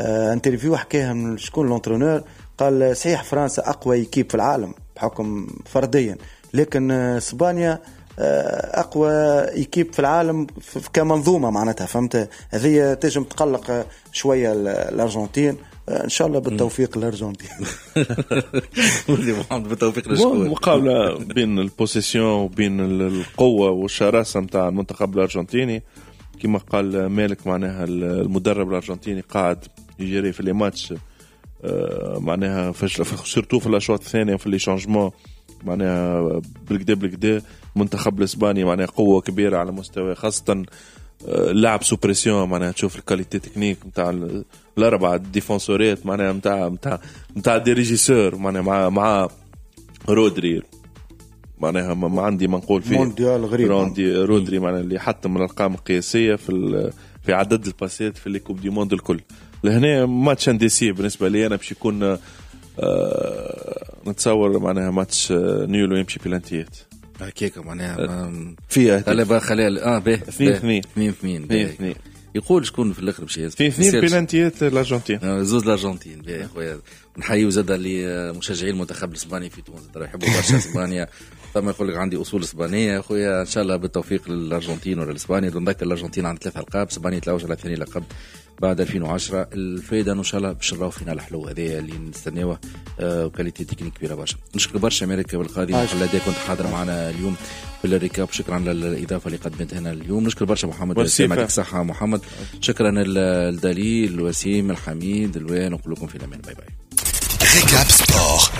انترفيو حكاها من شكون لونترونور، قال صحيح فرنسا أقوى يكيب في العالم بحكم فرديا، لكن إسبانيا أقوى يكيب في العالم كمنظومة معناتها، فهمت؟ هذه تجم تقلق شوية الأرجنتين. إن شاء الله بالتوفيق الأرجنتين. بالتوفيق للشكور. مقابلة بين البوسيسيون وبين القوة والشراسة متاع المنتخب الأرجنتيني كما قال مالك، معناها المدرب الأرجنتيني قاعد يجري في لي ماتش، معناها سورتو في الأشواط الثانية في لي شانجمون، معناها بالكدا منتخب الإسباني معناها قوة كبيرة على مستوى، خاصة لعب سو بريسيون، معناها تشوف الكاليتي تكنيك نتاع الأربعة ديفونسوريات، معناها نتاع دي ريجيسور، معناها مع رودري، معناها ما عندي ما نقول فيه مونديال غريب رودري، معناها اللي حتى من الأرقام القياسية في عدد الباسات في الكوب دي موند الكل. لهنا ماتش انديسي بالنسبة لي أنا باش يكون نتصور معناها ماتش نيول ويمشي بلانتيات هكاك، معناها فيها هلا خلال به 2-2 يقول شكون في الاخر باش يهز 2-2 بلانتيات الارجنتين، زوز الارجنتين. يا خويا نحيو زاد اللي مشجعين المنتخب الاسباني في تونس ترى يحبوا برشا اسبانيا، ثم يقول لك عندي اصول اسبانيه يا خويا. ان شاء الله بالتوفيق للارجنتين ولا الاسباني. نذكر الارجنتين عندها 3 ألقاب، اسبانيا تلوج على ثاني لقب بعد 2010. الفايده ان شاء الله باش نراو فينال حلو، هذه اللي نستناوه وكاليتي تكنيك كبيره برشا. نشكر برشا امريكا بالقاضي محلدي كنت حاضر معنا اليوم في الريكاب، شكرا على الاضافه اللي قدمتها لنا اليوم. نشكر برشا محمد وسيم، يعطيك الصحه محمد. شكرا الدليل الوسيم الحميد الوان، نقول لكم في الامان. باي باي. ريكاب سبور.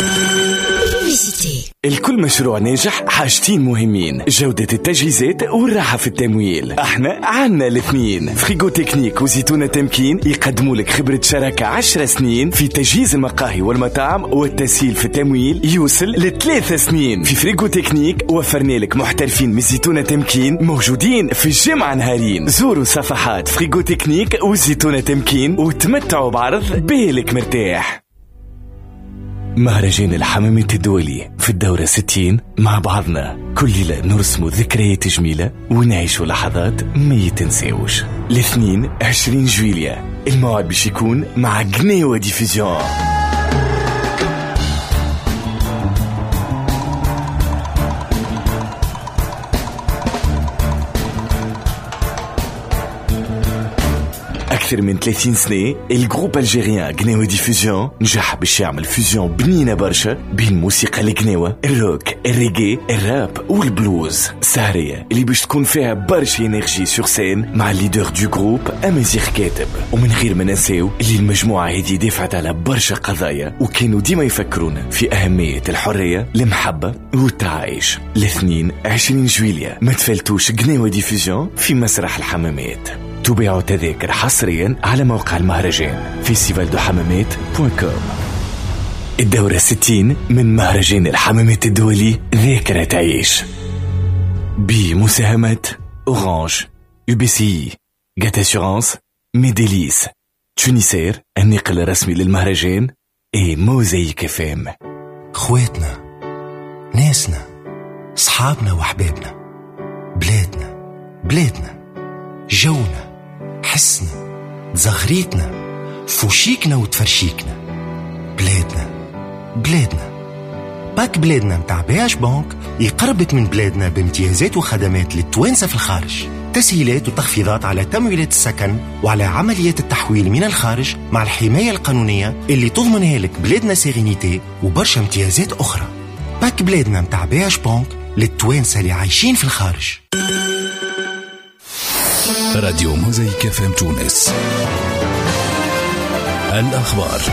الكل مشروع ناجح حاجتين مهمين: جودة التجهيزات والراحة في التمويل. احنا عنا الاثنين. فريغو تكنيك وزيتونة تمكين يقدموا لك خبرة شراكة 10 سنين في تجهيز المقاهي والمطاعم، والتسهيل في التمويل يوصل ل3 سنين. في فريغو تكنيك وفرنا لك محترفين من زيتونة تمكين موجودين في الجمعة نهارين. زوروا صفحات فريغو تكنيك وزيتونة تمكين وتمتعوا بعرض بالك مرتاح. مهرجان الحمامات الدولي في الدورة 60 مع بعضنا كل ليلة نرسموا ذكريات جميلة ونعيشوا لحظات ما يتنساوش. الاثنين 20 جويلية الموعد باش يكون مع قناوة ديفيزيون. أكثر من 30 سنة الجروب الجيريان قناوة ديفوزيون نجح باش يعمل فوزيون بنينة برشا بين موسيقى القناوة، الروك، الريغي، الراب والبلوز. سهرية اللي باش تكون فيها برشا انرجي سور سين مع الليدر دو جروب أمازيغ كاتب. ومن غير ما ننساو اللي المجموعة هذه دافعت على برشا قضايا وكانوا ديما يفكرونا في أهمية الحرية، المحبة والتعايش. الاثنين 20 جويلية ما تفلتوش قناوة ديفوزيون في مسرح الحمامات. تبيعوا تذاكر حصريا على موقع المهرجان festivaldohammamat.com. الدورة 60 من مهرجان الحمامات الدولي ذاكرة تعيش بمساهمة أورانج، UBCI، جات أسيورانس، ميديليس، تونيسير النقل الرسمي للمهرجان، موزايك FM. خواتنا، ناسنا، صحابنا وحبابنا، بلادنا، جونا، حسنا، زغريتنا، فوشيكنا وتفرشيكنا. بلادنا باك بلادنا متاع بياش بانك يقربك من بلادنا بامتيازات وخدمات للتوانسة في الخارج، تسهيلات وتخفيضات على تمويلات السكن وعلى عمليات التحويل من الخارج مع الحماية القانونية اللي تضمنها لك بلادنا سيرينيتي وبرشا امتيازات أخرى. باك بلادنا متاع بياش بانك للتوانسة اللي عايشين في الخارج. راديو موزايك FM تونس. الأخبار.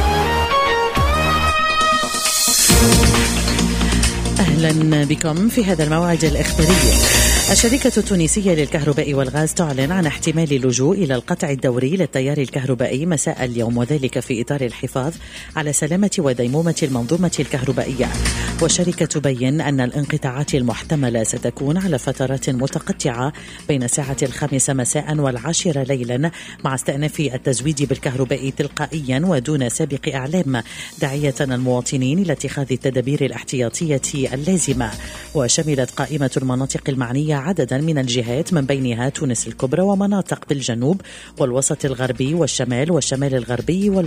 أهلا بكم في هذا الموعد الإخباري. الشركة التونسية للكهرباء والغاز تعلن عن احتمال اللجوء إلى القطع الدوري للتيار الكهربائي مساء اليوم، وذلك في إطار الحفاظ على سلامة وديمومة المنظومة الكهربائية. والشركة تبين أن الانقطاعات المحتملة ستكون على فترات متقطعة بين الساعة 5 مساء و10 ليلا، مع استئناف التزويد بالكهرباء تلقائيا ودون سابق إعلام، داعية المواطنين إلى اتخاذ التدابير الاحتياطية اللازمة. اللازمة. وشملت قائمة المناطق المعنية عددا من الجهات من بينها تونس الكبرى ومناطق بالجنوب والوسط الغربي والشمال والشمال الغربي